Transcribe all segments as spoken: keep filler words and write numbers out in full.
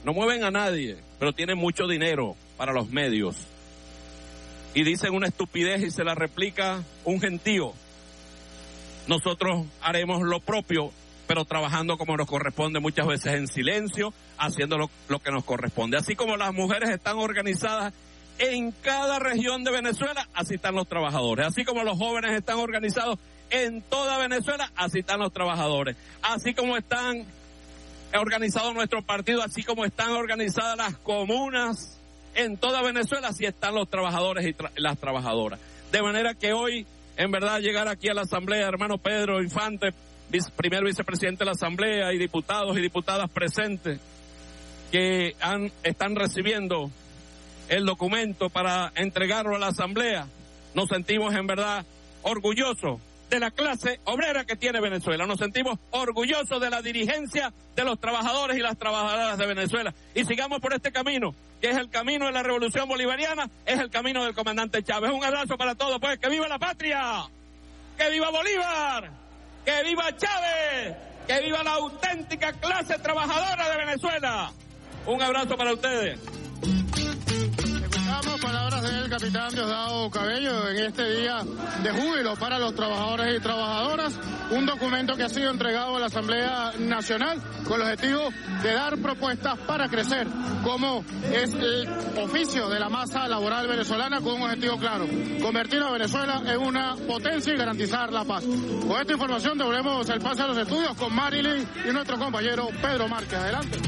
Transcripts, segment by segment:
no mueven a nadie, pero tienen mucho dinero para los medios. Y dicen una estupidez y se la replica un gentío. Nosotros haremos lo propio, pero trabajando como nos corresponde, muchas veces en silencio, haciendo lo, lo que nos corresponde. Así como las mujeres están organizadas en cada región de Venezuela, así están los trabajadores. Así como los jóvenes están organizados en toda Venezuela, así están los trabajadores. Así como están organizados nuestros partidos, así como están organizadas las comunas en toda Venezuela, así están los trabajadores y tra- las trabajadoras. De manera que hoy, en verdad, llegar aquí a la Asamblea, hermano Pedro Infante, vice, primer vicepresidente de la Asamblea, y diputados y diputadas presentes que han, están recibiendo el documento para entregarlo a la Asamblea, nos sentimos en verdad orgullosos de la clase obrera que tiene Venezuela. Nos sentimos orgullosos de la dirigencia de los trabajadores y las trabajadoras de Venezuela. Y sigamos por este camino, que es el camino de la revolución bolivariana, es el camino del comandante Chávez. Un abrazo para todos, pues. ¡Que viva la patria! ¡Que viva Bolívar! ¡Que viva Chávez! ¡Que viva la auténtica clase trabajadora de Venezuela! Un abrazo para ustedes. Escuchamos palabras del capitán Diosdado Cabello en este día de júbilo para los trabajadores y trabajadoras, un documento que ha sido entregado a la Asamblea Nacional con el objetivo de dar propuestas para crecer, como es el oficio de la masa laboral venezolana, con un objetivo claro: convertir a Venezuela en una potencia y garantizar la paz. Con esta información devolvemos el pase a los estudios con Marilyn y nuestro compañero Pedro Márquez. Adelante.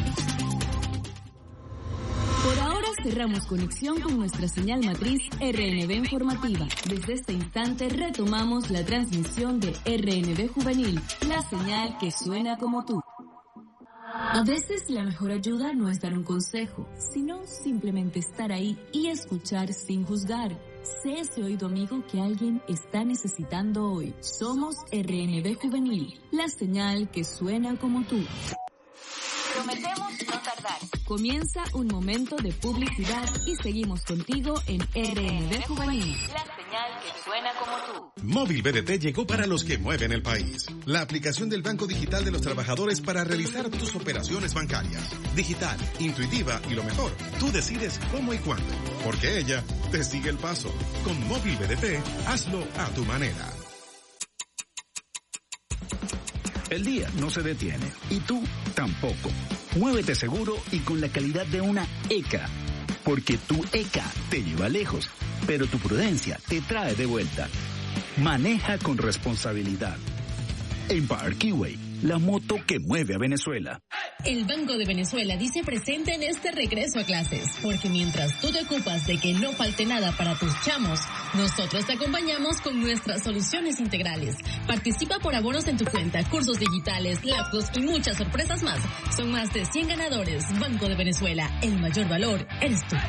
Por ahora cerramos conexión con nuestra señal matriz R N B Informativa. Desde este instante retomamos la transmisión de R N B Juvenil, la señal que suena como tú. A veces la mejor ayuda no es dar un consejo, sino simplemente estar ahí y escuchar sin juzgar. Sé ese oído amigo que alguien está necesitando hoy. Somos R N B Juvenil, la señal que suena como tú. Prometemos no tardar. Comienza un momento de publicidad y seguimos contigo en R N B Juvenil, la señal que suena como tú. Móvil B D T llegó para los que mueven el país. La aplicación del Banco Digital de los Trabajadores para realizar tus operaciones bancarias. Digital, intuitiva y lo mejor, tú decides cómo y cuándo, porque ella te sigue el paso. Con Móvil B D T, hazlo a tu manera. El día no se detiene y tú tampoco. Muévete seguro y con la calidad de una E C A, porque tu E C A te lleva lejos, pero tu prudencia te trae de vuelta. Maneja con responsabilidad. Empire Keyway, la moto que mueve a Venezuela. El Banco de Venezuela dice presente en este regreso a clases, porque mientras tú te ocupas de que no falte nada para tus chamos, nosotros te acompañamos con nuestras soluciones integrales. Participa por abonos en tu cuenta, cursos digitales, laptops y muchas sorpresas más. Son más de cien ganadores. Banco de Venezuela, el mayor valor eres tú.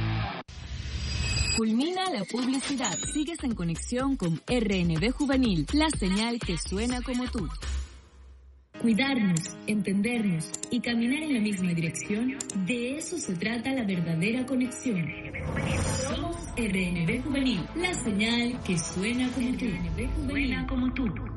Culmina la publicidad. Sigues en conexión con R N B Juvenil, la señal que suena como tú. Cuidarnos, entendernos y caminar en la misma dirección, de eso se trata la verdadera conexión. Somos R N B Juvenil, la señal que suena como tú.